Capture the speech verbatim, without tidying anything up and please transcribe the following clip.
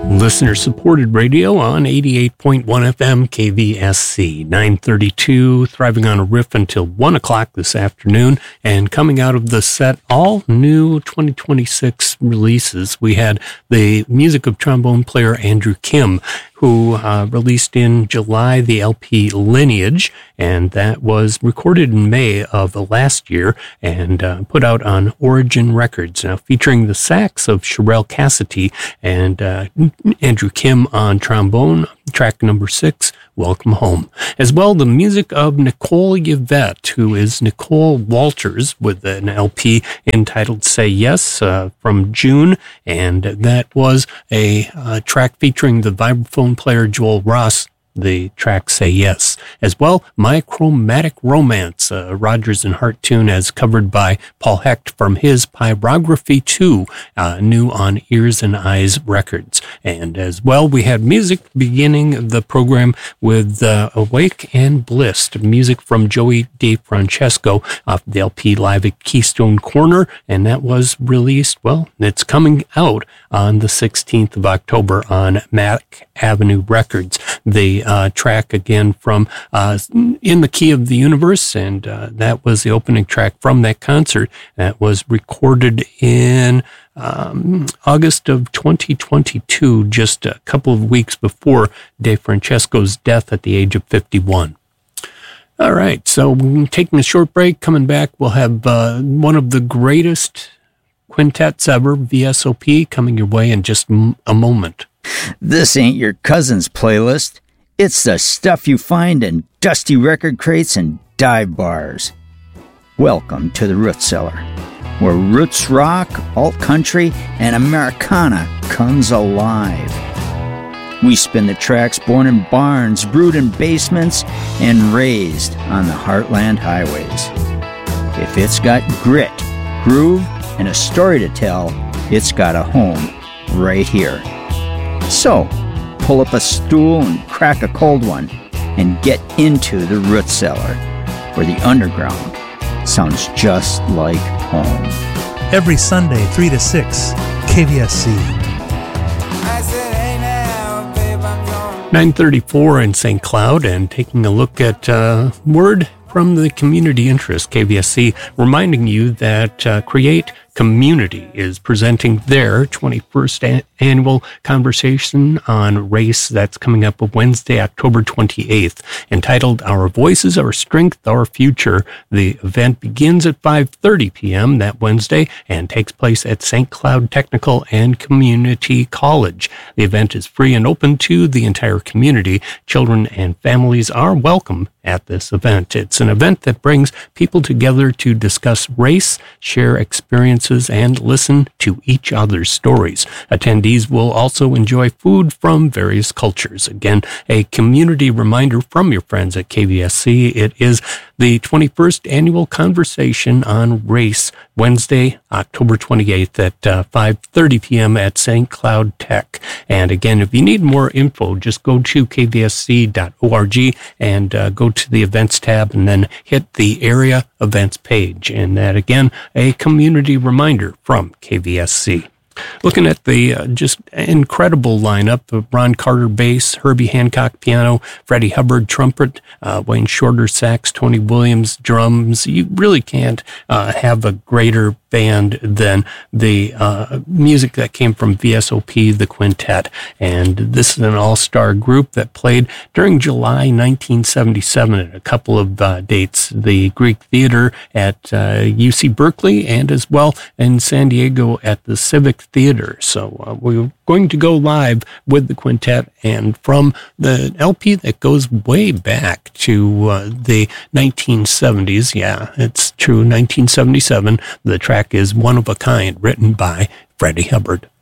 Listener-supported radio on eighty-eight point one F M K V S C, nine thirty-two, thriving on a riff until one o'clock this afternoon. And coming out of the set, all new twenty twenty-six releases. We had the music of trombone player Andrew Kim, who uh, released in July the L P Lineage, and that was recorded in May of last year and uh, put out on Origin Records. Now featuring the sax of Sherelle Cassidy and uh, Andrew Kim on trombone, track number six, Welcome Home. As well, the music of Nicole Yvette, who is Nicole Walters, with an L P entitled Say Yes uh, from June, and that was a uh, track featuring the vibraphone player Joel Ross, the track Say Yes. As well, My Chromatic Romance, a Rodgers and Hart tune as covered by Paul Hecht from his Pyrography two, uh, new on Ears and Eyes Records. And as well, we had music beginning the program with uh, Awake and Blissed, music from Joey DeFrancesco off the L P Live at Keystone Corner, and that was released, well, it's coming out on the sixteenth of October on Mac Avenue Records. The uh, track again from uh, In the Key of the Universe, and uh, that was the opening track from that concert that was recorded in um, August of twenty twenty-two, just a couple of weeks before DeFrancesco's death at the age of fifty-one. All right, so taking a short break, coming back, we'll have uh, one of the greatest quintets ever, V S O P, coming your way in just m- a moment. This ain't your cousin's playlist. It's the stuff you find in dusty record crates and dive bars. Welcome to the Root Cellar, where roots rock, alt country, and Americana comes alive. We spin the tracks born in barns, brewed in basements, and raised on the Heartland highways. If it's got grit, groove, and a story to tell, it's got a home right here. So, pull up a stool and crack a cold one and get into the Root Cellar, where the underground sounds just like home. Every Sunday, three to six, K V S C. nine thirty-four in Saint Cloud, and taking a look at uh, word from the community interest, K V S C, reminding you that uh, Create Community is presenting their twenty-first a- annual conversation on race that's coming up Wednesday, October twenty-eighth, entitled Our Voices, Our Strength, Our Future. The event begins at five thirty p.m. that Wednesday and takes place at Saint Cloud Technical and Community College. The event is free and open to the entire community. Children and families are welcome at this event. It's an event that brings people together to discuss race, share experiences, and listen to each other's stories. Attendees will also enjoy food from various cultures. Again, a community reminder from your friends at K V S C. It is the twenty-first annual conversation on race, Wednesday, October twenty-eighth at uh, five thirty p.m. at Saint Cloud Tech. And again, if you need more info, just go to k v s c dot org and uh, go to the events tab and then hit the area events page. And that, again, a community reminder from K V S C. Looking at the uh, just incredible lineup of Ron Carter bass, Herbie Hancock piano, Freddie Hubbard trumpet, uh, Wayne Shorter sax, Tony Williams drums. You really can't uh, have a greater band than the uh, music that came from V S O P, the quintet. And this is an all-star group that played during July nineteen seventy-seven at a couple of uh, dates, the Greek Theater at uh, U C Berkeley, and as well in San Diego at the Civic Theater. So uh, we're going to go live with the quintet, and from the L P that goes way back to uh, the nineteen seventies. Yeah, it's true, nineteen seventy-seven. The track is One of a Kind, written by Freddie Hubbard.